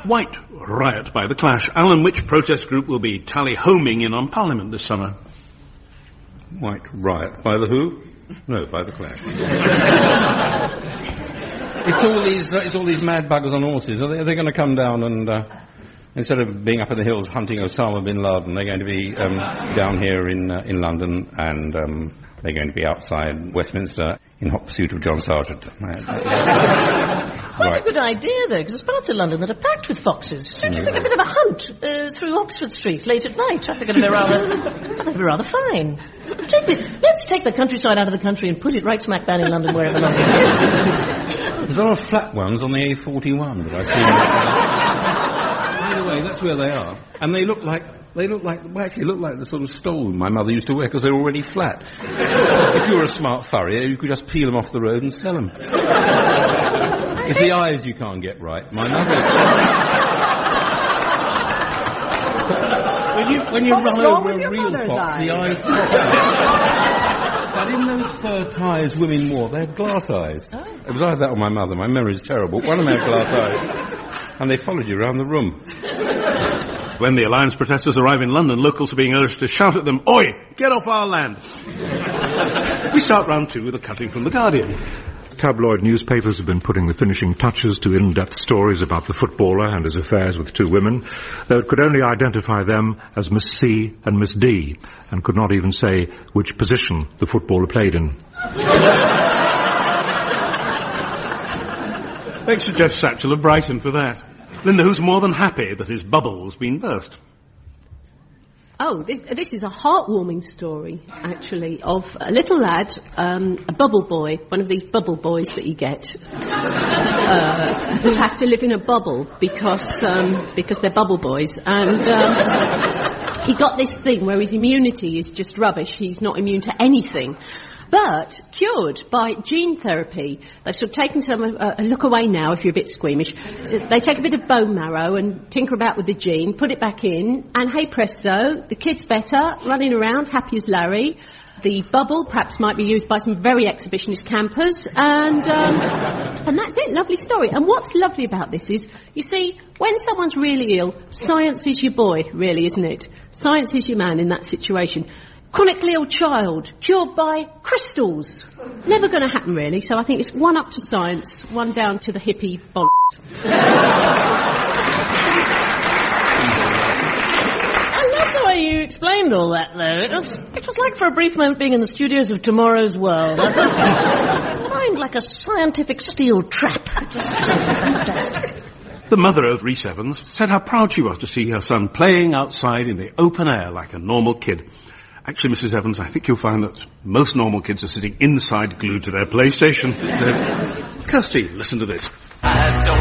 White riot by the Clash. Alan, which protest group will be tally-homing in on Parliament this summer? White riot by the Who? No, by the Clash. It's all these mad buggers on horses. Are they going to come down and, instead of being up in the hills hunting Osama bin Laden, they're going to be down here in London, and they're going to be outside Westminster in hot pursuit of John Sargent. Quite a good idea, though, because there's parts of London that are packed with foxes. Don't you think a bit of a hunt through Oxford Street late at night? I think it'd be rather fine. Let's take the countryside out of the country and put it right smack bang in London, wherever London is. There's a lot of flat ones on the A41 that I've seen. By the way, that's where they are. And they look like the sort of stole my mother used to wear, because they're already flat. If you were a smart furrier, you could just peel them off the road and sell them. It's the eyes you can't get right. My mother... when you run over a real fox, the eyes pop out. But in those fur ties women wore, they had glass eyes. Oh. It was either that or my mother. My memory is terrible. One of them had glass eyes. And they followed you around the room. When the Alliance protesters arrive in London, locals are being urged to shout at them, "Oi, get off our land!" We start round two with a cutting from The Guardian. Tabloid newspapers have been putting the finishing touches to in-depth stories about the footballer and his affairs with two women, though it could only identify them as Miss C and Miss D, and could not even say which position the footballer played in. Thanks to Jeff Satchell of Brighton for that. Linda, who's more than happy that his bubble's been burst? Oh, this is a heartwarming story, actually, of a little lad, a bubble boy, one of these bubble boys that you get, who have to live in a bubble because they're bubble boys. And he got this thing where his immunity is just rubbish. He's not immune to anything. But cured by gene therapy. They've sort of taken some, look away now if you're a bit squeamish. They take a bit of bone marrow and tinker about with the gene, put it back in, and hey presto, the kid's better, running around, happy as Larry. The bubble perhaps might be used by some very exhibitionist campers, and that's it, lovely story. And what's lovely about this is, you see, when someone's really ill, science is your boy, really, isn't it? Science is your man in that situation. Chronically ill child, cured by crystals. Never going to happen, really, so I think it's one up to science, one down to the hippie bollocks. I love the way you explained all that, though. It was like for a brief moment being in the studios of Tomorrow's World. I mind like a scientific steel trap. It was fantastic. The mother of Rhys Evans said how proud she was to see her son playing outside in the open air like a normal kid. Actually, Mrs. Evans, I think you'll find that most normal kids are sitting inside glued to their PlayStation. Kirsty, listen to this. I don't